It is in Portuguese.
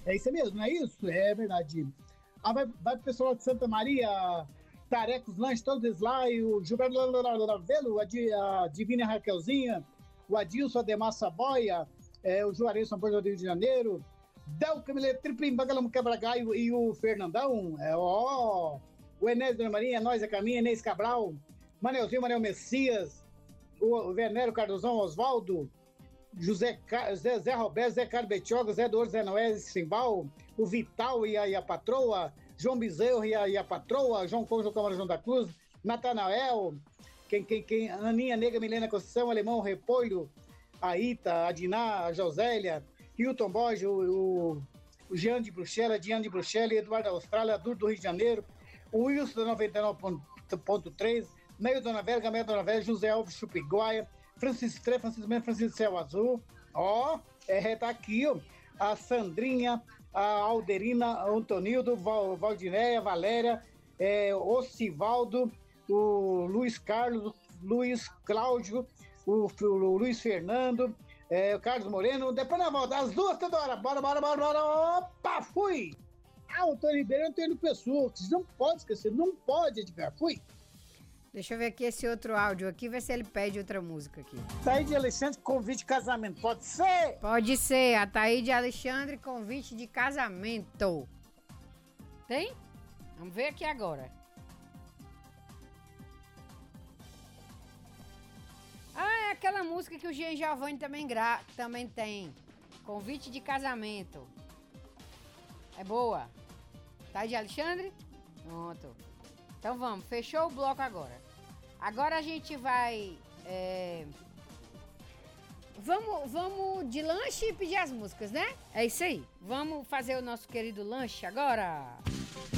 É isso mesmo, não é isso? É verdade. Ah, vai pro pessoal de Santa Maria, Tarecos Lanches, todos eles lá, e o Gilberto Lavelo, a Divina Raquelzinha, o Adilson Ademar Saboia, o Juarez São Paulo do Rio de Janeiro, Del Camille Triplim Bagalamo Quebra-Gaio e o Fernandão, o Enés Dona Maria, Nós é Caminho, Inês Cabral, Manelzinho, Manel Messias, o Venero Cardozão Osvaldo, Zé Roberto, Zé Carlos Betioga, Zé Douros, Zé Noé Simbal, o Vital e a patroa, João Bezerro e a patroa, João Conjo Câmara João da Cruz, Natanael, Aninha Nega, Milena Conceição, Alemão Repolho, a Ita, a Diná, a Josélia, Hilton Borges, o Jean de Bruxelas, Diane de Bruxelas, Eduardo da Austrália, Duro do Rio de Janeiro, o Wilson da 99.3, Meio Dona Velha, Gameia Dona Velha, José Alves Chupiguaia, Francisco Tre, Francisco Mendes, Francisco Céu Azul, tá aqui, ó, a Sandrinha, a Alderina, Antonildo, Valdinéia, Valéria, Ocivaldo, o Luiz Carlos, Luiz Cláudio, o Luiz Fernando, o Carlos Moreno, depois na volta, às 2 toda hora, bora, opa, fui! O Antônio Ribeiro é Antônio Pessoa, que vocês não podem esquecer, não pode, Edgar, fui! Deixa eu ver aqui esse outro áudio aqui, ver se ele pede outra música aqui. Taíde Alexandre, convite de casamento, pode ser? Pode ser, a Taíde Alexandre, convite de casamento. Tem? Vamos ver aqui agora. É aquela música que o Jean Giovanni também tem. Convite de casamento. É boa. Taíde Alexandre? Pronto. Então vamos, fechou o bloco agora. Agora a gente vai... Vamos de lanche e pedir as músicas, né? É isso aí. Vamos fazer o nosso querido lanche agora.